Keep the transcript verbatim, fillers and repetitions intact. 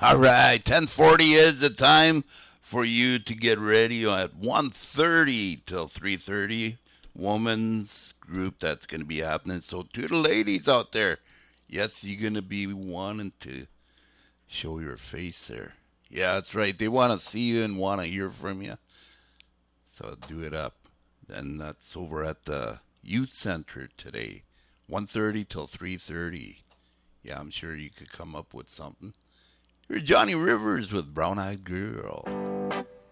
All right, ten forty is the time for you to get ready at one thirty till three thirty. Women's group that's going to be happening. So to the ladies out there, yes, you're going to be wanting to show your face there. Yeah, that's right. They want to see you and want to hear from you. So do it up. And that's over at the youth center today, one thirty till three thirty. Yeah, I'm sure you could come up with something. Here's Johnny Rivers with Brown Eyed Girl.